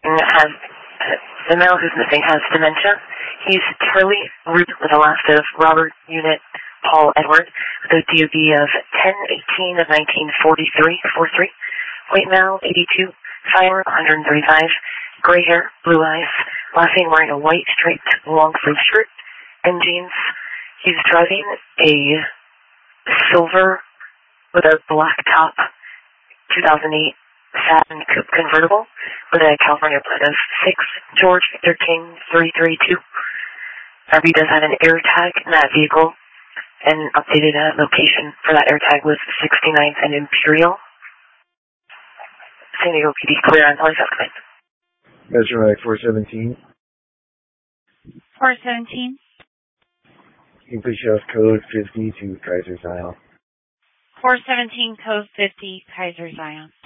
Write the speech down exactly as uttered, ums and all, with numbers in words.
has, uh, the male who's missing has dementia. He's Charlie Root with the last of Robert Unit Paul Edward, with a D O B of ten eighteen of nineteen forty-three, forty-three. Weight male, eighty-two. Firearm, one thirty-five. Gray hair, blue eyes. Last name wearing a white striped long sleeve shirt and jeans. He's driving a silver with a black top two thousand eight satin coupe convertible with a California plate of six George Victor King three three two. R B does have an air tag in that vehicle, and updated uh, location for that air tag was sixty-ninth and Imperial. San Diego P D clear on twenty-seven command. Metro Mike four seventeen. four seventeen. English House Code fifty to Kaiser Zion. four seventeen, code fifty, Kaiser Zion.